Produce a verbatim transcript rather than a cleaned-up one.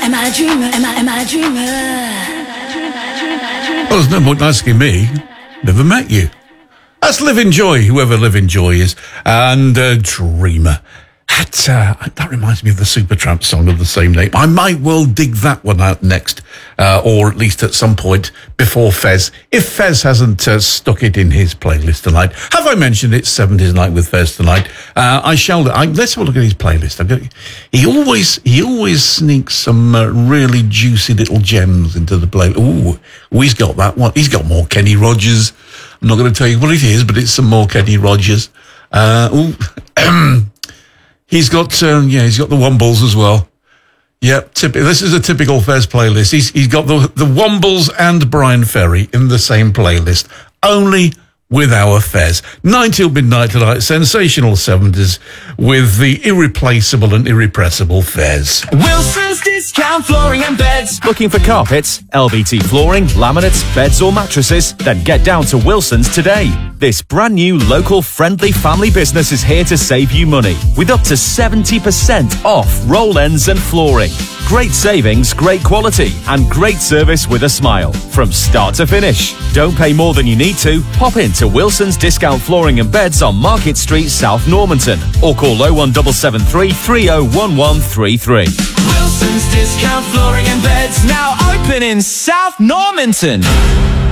am I a dreamer? Am I, am I a dreamer? Well, there's no point asking me. Never met you. That's Live in Joy, whoever Live in Joy is, and uh, Dreamer. That, uh, that reminds me of the Supertramp song of the same name. I might well dig that one out next, uh, or at least at some point before Fez, if Fez hasn't uh, stuck it in his playlist tonight. Have I mentioned it's seventies Night with Fez tonight? Uh, I shall. I, let's have a look at his playlist. I've got, he always he always sneaks some uh, really juicy little gems into the play. Ooh, ooh, he's got that one. He's got more Kenny Rogers. I'm not going to tell you what it is, but it's some more Kenny Rogers. Uh, ooh, He's got, um, yeah, he's got the Wombles as well. Yep, typ- this is a typical Fez playlist. He's he's got the the Wombles and Brian Ferry in the same playlist, only with our Fez. Nine till midnight tonight, sensational seventies with the irreplaceable and irrepressible Fez. Wilson's Discount Flooring and Beds. Looking for carpets, L V T flooring, laminates, beds or mattresses? Then get down to Wilson's today. This brand new local friendly family business is here to save you money with up to seventy percent off roll ends and flooring. Great savings, great quality and great service with a smile from start to finish. Don't pay more than you need to. Pop into Wilson's Discount Flooring and Beds on Market Street, South Normanton, or call oh one seven seven three, three oh one one three three. Wilson's Discount Flooring and Beds, now open in South Normanton.